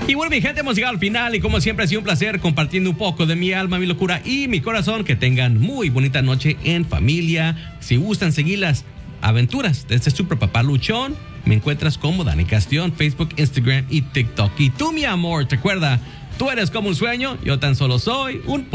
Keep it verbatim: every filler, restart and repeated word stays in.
Y bueno, mi gente, hemos llegado al final y como siempre ha sido un placer compartiendo un poco de mi alma, mi locura y mi corazón. Que tengan muy bonita noche en familia. Si gustan seguir las aventuras de este super papá luchón, me encuentras como Dani Castellón, Facebook, Instagram y TikTok. Y tú, mi amor, recuerda, tú eres como un sueño, yo tan solo soy un